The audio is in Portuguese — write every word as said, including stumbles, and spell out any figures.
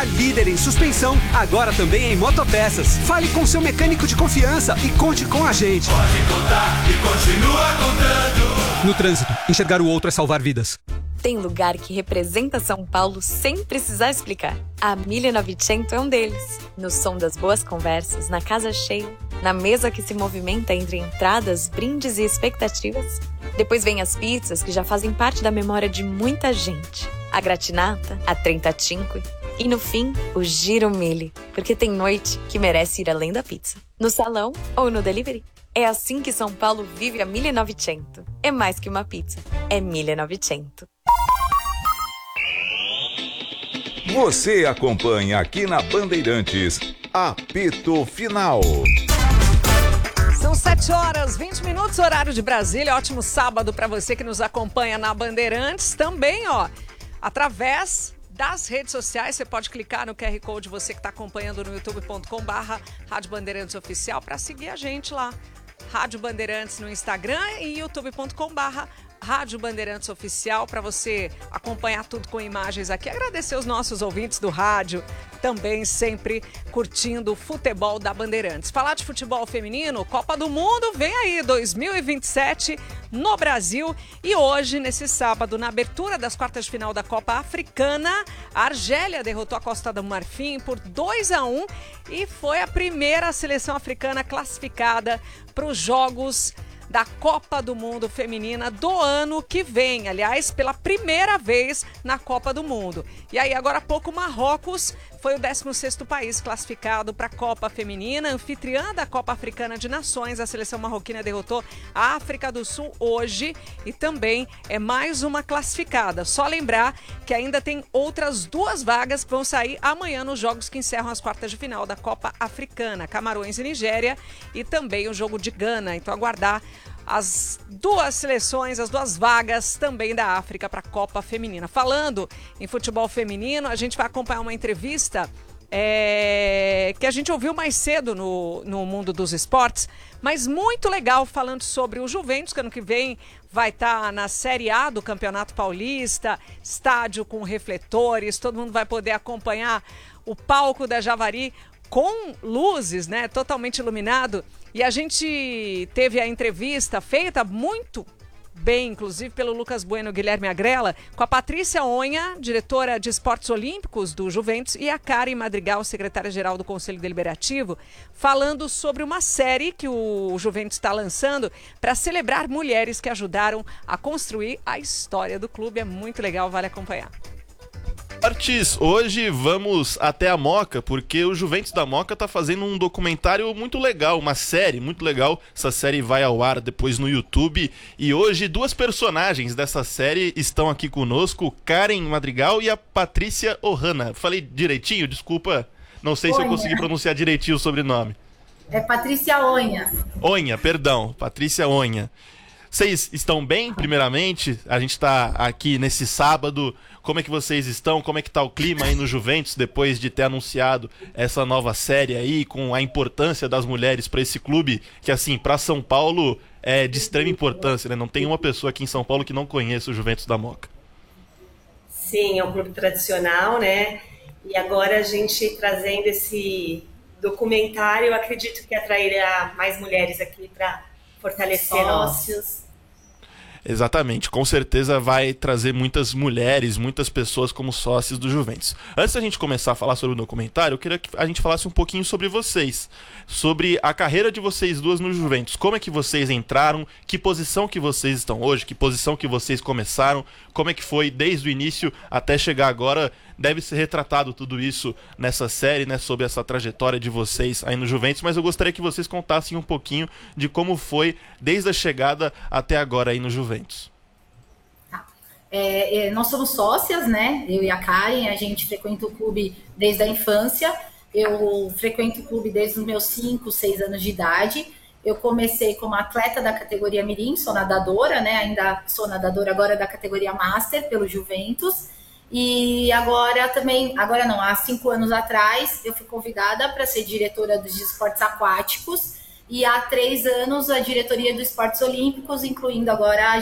a líder em suspensão, agora também em motopeças. Fale com seu mecânico de confiança e conte com a gente. Pode contar e continua contando. No trânsito, enxergar o outro é salvar vidas. Tem lugar que representa São Paulo sem precisar explicar. A mille e novecento é um deles. No som das boas conversas, na casa cheia, na mesa que se movimenta entre entradas, brindes e expectativas. Depois vem as pizzas que já fazem parte da memória de muita gente. A gratinata, a trentacinque e, no fim, o giro mille. Porque tem noite que merece ir além da pizza. No salão ou no delivery. É assim que São Paulo vive a mille e novecento. É mais que uma pizza, é mille e novecento. Você acompanha aqui na Bandeirantes, Apito Final. São sete horas, vinte minutos, horário de Brasília. Ótimo sábado para você que nos acompanha na Bandeirantes. Também, ó, através das redes sociais, você pode clicar no Q R Code, você que está acompanhando no youtube ponto com barra Rádio Bandeirantes Oficial, para seguir a gente lá. Rádio Bandeirantes no Instagram e youtube ponto com barra Rádio Bandeirantes Oficial, para você acompanhar tudo com imagens aqui. Agradecer os nossos ouvintes do rádio, também sempre curtindo o futebol da Bandeirantes. Falar de futebol feminino, Copa do Mundo vem aí, dois mil e vinte e sete no Brasil. E hoje, nesse sábado, na abertura das quartas de final da Copa Africana, a Argélia derrotou a Costa do Marfim por dois a um e foi a primeira seleção africana classificada para os Jogos da Copa do Mundo Feminina do ano que vem. Aliás, pela primeira vez na Copa do Mundo. E aí, agora há pouco, Marrocos foi o décimo sexto país classificado para a Copa Feminina, anfitriã da Copa Africana de Nações. A seleção marroquina derrotou a África do Sul hoje e também é mais uma classificada. Só lembrar que ainda tem outras duas vagas que vão sair amanhã nos jogos que encerram as quartas de final da Copa Africana, Camarões e Nigéria, e também o jogo de Gana. Então, aguardar as duas seleções, as duas vagas também da África para a Copa Feminina. Falando em futebol feminino, a gente vai acompanhar uma entrevista é, que a gente ouviu mais cedo no, no mundo dos esportes, mas muito legal, falando sobre o Juventus, que ano que vem vai estar na Série A do Campeonato Paulista, estádio com refletores, todo mundo vai poder acompanhar o palco da Javari com luzes, né, totalmente iluminado. E a gente teve a entrevista feita muito bem, inclusive pelo Lucas Bueno e Guilherme Agrela, com a Patrícia Onha, diretora de Esportes Olímpicos do Juventus, e a Karen Madrigal, secretária-geral do Conselho Deliberativo, falando sobre uma série que o Juventus está lançando para celebrar mulheres que ajudaram a construir a história do clube. É muito legal, vale acompanhar. Artes, hoje vamos até a Moca, porque o Juventus da Moca tá fazendo um documentário muito legal, uma série muito legal. Essa série vai ao ar depois no YouTube. E hoje duas personagens dessa série estão aqui conosco, Karen Madrigal e a Patrícia Ohana. Falei direitinho? Desculpa, não sei Onha. Se eu consegui pronunciar direitinho o sobrenome. É Patrícia Onha. Onha, perdão, Patrícia Onha. Vocês estão bem, primeiramente? A gente está aqui nesse sábado. Como é que vocês estão? Como é que está o clima aí no Juventus depois de ter anunciado essa nova série aí, com a importância das mulheres para esse clube, que assim, para São Paulo é de extrema importância, né? Não tem uma pessoa aqui em São Paulo que não conheça o Juventus da Moca. Sim, é um clube tradicional, né? E agora a gente trazendo esse documentário, eu acredito que atrairá mais mulheres aqui para fortalecer sócios. Exatamente, com certeza vai trazer muitas mulheres, muitas pessoas como sócios do Juventus. Antes da gente começar a falar sobre o documentário, eu queria que a gente falasse um pouquinho sobre vocês, sobre a carreira de vocês duas no Juventus. Como é que vocês entraram, que posição que vocês estão hoje, que posição que vocês começaram, como é que foi desde o início até chegar agora. Deve ser retratado tudo isso nessa série, né, sobre essa trajetória de vocês aí no Juventus, mas eu gostaria que vocês contassem um pouquinho de como foi desde a chegada até agora aí no Juventus. Tá. É, nós somos sócias, né, eu e a Karen, a gente frequenta o clube desde a infância. Eu frequento o clube desde os meus cinco, seis anos de idade. Eu comecei como atleta da categoria Mirim, sou nadadora, né, ainda sou nadadora agora da categoria Master pelo Juventus. E agora também, agora não, há cinco anos atrás, eu fui convidada para ser diretora dos esportes aquáticos e há três anos a diretoria dos esportes olímpicos, incluindo agora a